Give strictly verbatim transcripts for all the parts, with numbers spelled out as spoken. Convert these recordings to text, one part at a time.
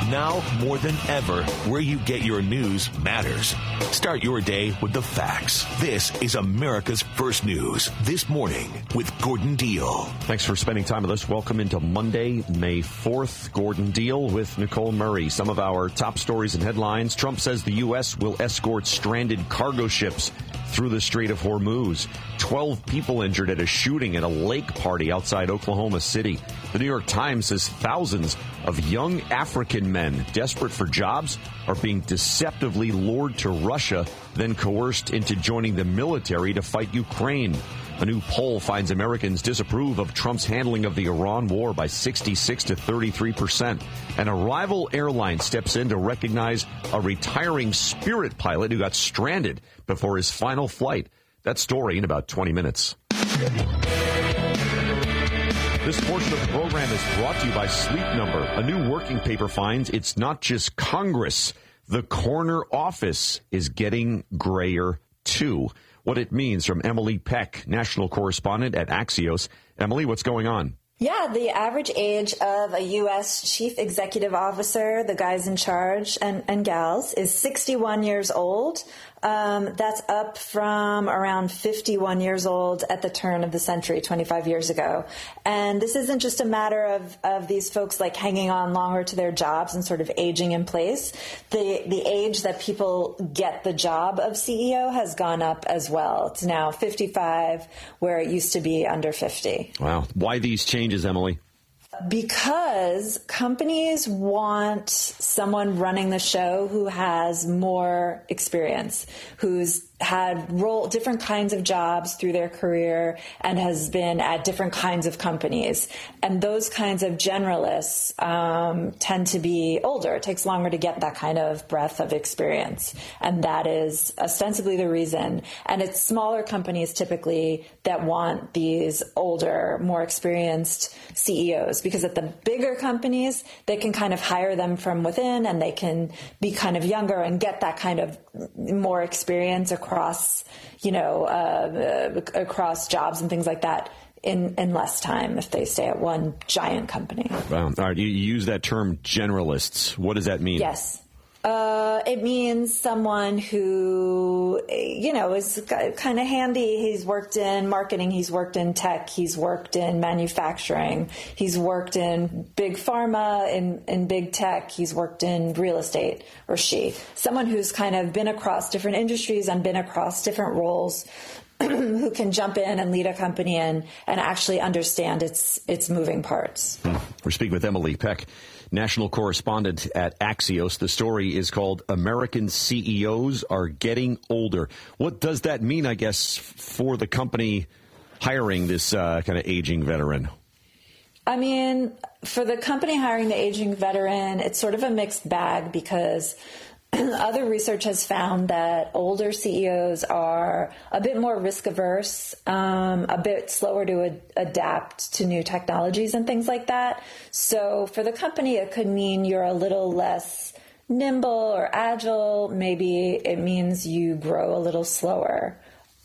Now, more than ever, where you get your news matters. Start your day with the facts. This is America's First News. This morning with Gordon Deal. Thanks for spending time with us. Welcome into Monday, May fourth. Gordon Deal with Nicole Murray. Some of our top stories and headlines. Trump says the U S will escort stranded cargo ships through the Strait of Hormuz. Twelve people injured at a shooting at a lake party outside Oklahoma City. The New York Times says thousands of young African men desperate for jobs are being deceptively lured to Russia, then coerced into joining the military to fight Ukraine. A new poll finds Americans disapprove of Trump's handling of the Iran war by sixty-six to thirty-three percent. And a rival airline steps in to recognize a retiring Spirit pilot who got stranded before his final flight. That story in about twenty minutes. This portion of the program is brought to you by Sleep Number. A new working paper finds it's not just Congress. The corner office is getting grayer, too. What it means from Emily Peck, national correspondent at Axios. Emily, what's going on? Yeah, the average age of a U S chief executive officer, the guys in charge and, and gals, is sixty-one years old. Um, that's up from around fifty-one years old at the turn of the century, twenty-five years ago. And this isn't just a matter of, of these folks like hanging on longer to their jobs and sort of aging in place. The, the age that people get the job of C E O has gone up as well. It's now fifty-five, where it used to be under fifty. Wow. Why these changes, Emily? Because companies want someone running the show who has more experience, who's had role, different kinds of jobs through their career and has been at different kinds of companies. And those kinds of generalists um, tend to be older. It takes longer to get that kind of breadth of experience. And that is ostensibly the reason. And it's smaller companies typically that want these older, more experienced C E Os. Because at the bigger companies, they can kind of hire them from within and they can be kind of younger and get that kind of more experience across, you know, uh, across jobs and things like that in, in less time if they stay at one giant company. Wow. All right. You use that term generalists. What does that mean? Yes. Uh, it means someone who, you know, is kind of handy. He's worked in marketing. He's worked in tech. He's worked in manufacturing. He's worked in big pharma, in, in big tech. He's worked in real estate, or she. Someone who's kind of been across different industries and been across different roles, who can jump in and lead a company and, and actually understand its its moving parts. We're speaking with Emily Peck, national correspondent at Axios. The story is called American C E Os Are Getting Older. What does that mean, I guess, for the company hiring this uh, kind of aging veteran? I mean, for the company hiring the aging veteran, it's sort of a mixed bag because other research has found that older C E Os are a bit more risk averse, um, a bit slower to ad- adapt to new technologies and things like that. So for the company, it could mean you're a little less nimble or agile. Maybe it means you grow a little slower.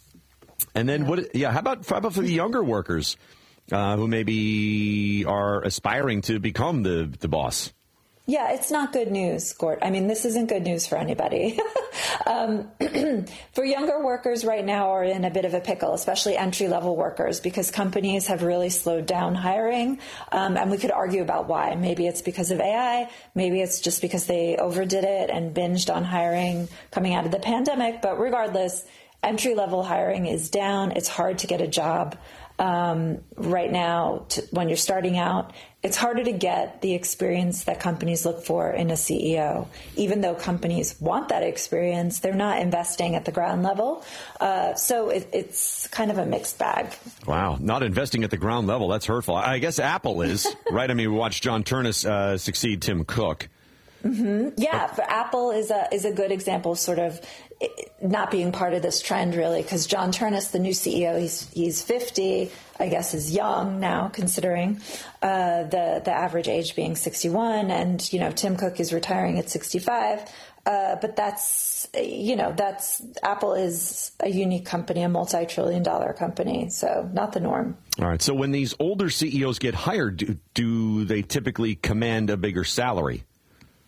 And then what? Yeah, how about, how about for the younger workers uh, who maybe are aspiring to become the, the boss? Yeah, it's not good news, Gort. I mean, this isn't good news for anybody. um, for younger workers right now are in a bit of a pickle, especially entry-level workers, because companies have really slowed down hiring. Um, and we could argue about why. Maybe it's because of A I. Maybe it's just because they overdid it and binged on hiring coming out of the pandemic. But regardless, entry-level hiring is down. It's hard to get a job. Um, right now, to, when you're starting out, it's harder to get the experience that companies look for in a C E O. Even though companies want that experience, they're not investing at the ground level. Uh, so it, it's kind of a mixed bag. Wow. Not investing at the ground level. That's hurtful. I guess Apple is, right? I mean, we watched John Ternus uh, succeed Tim Cook. Mm-hmm. Yeah, for Apple is a is a good example of sort of not being part of this trend, really, because John Ternus, the new C E O, he's he's fifty, I guess is young now, considering uh, the the average age being sixty-one, and you know Tim Cook is retiring at sixty-five. Uh, but that's you know that's Apple is a unique company, a multi-trillion dollar company, so not the norm. All right. So when these older C E Os get hired, do, do they typically command a bigger salary?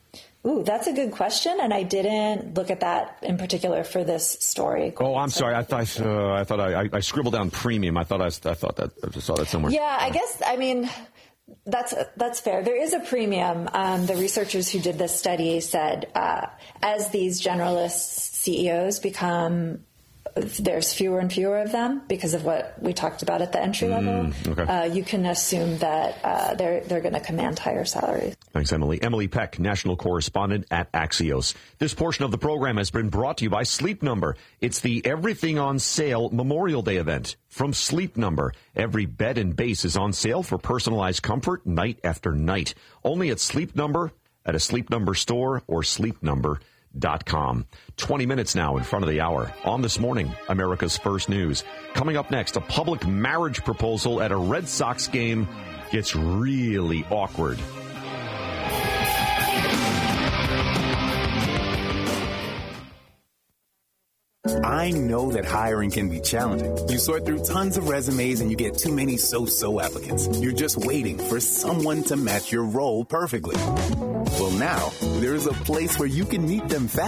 Ooh, that's a good question, and I didn't look at that in particular for this story. Oh, I'm sorry. I thought uh, I thought I, I scribbled down premium. I thought I, I thought that I just saw that somewhere. Yeah, I guess. I mean, that's that's fair. There is a premium. Um, the researchers who did this study said uh, as these generalist C E Os become, there's fewer and fewer of them because of what we talked about at the entry level. Mm, okay. uh, you can assume that uh, they're they're going to command higher salaries. Thanks, Emily. Emily Peck, national correspondent at Axios. This portion of the program has been brought to you by Sleep Number. It's the Everything on Sale Memorial Day event from Sleep Number. Every bed and base is on sale for personalized comfort night after night. Only at Sleep Number, at a Sleep Number store, or sleep number dot com. twenty minutes now in front of the hour. On This Morning, America's First News. Coming up next, a public marriage proposal at a Red Sox game gets really awkward. I know that hiring can be challenging. You sort through tons of resumes and you get too many so-so applicants. You're just waiting for someone to match your role perfectly. Well, now, there's a place where you can meet them fast.